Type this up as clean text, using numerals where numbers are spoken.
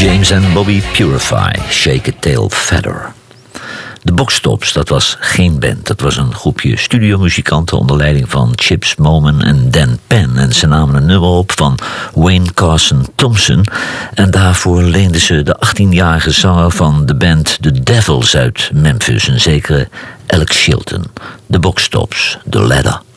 James en Bobby Purify, Shake a Tail Feather. De Boxtops, dat was geen band. Dat was een groepje studiomuzikanten onder leiding van Chips Moman en Dan Penn. En ze namen een nummer op van Wayne Carson Thompson. En daarvoor leenden ze de 18-jarige zanger van de band The Devils uit Memphis, een zekere Alex Chilton. De Boxtops, The Ladder.